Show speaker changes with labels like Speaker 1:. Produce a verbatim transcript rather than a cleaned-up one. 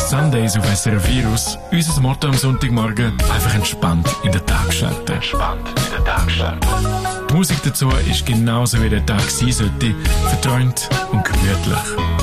Speaker 1: Sundays auf S R F Virus. Unser Motto am Sonntagmorgen: einfach entspannt in den Tag starten. Entspannt in den Tag starten. Die Musik dazu ist genauso wie der Tag sein sollte: verträumt und gemütlich.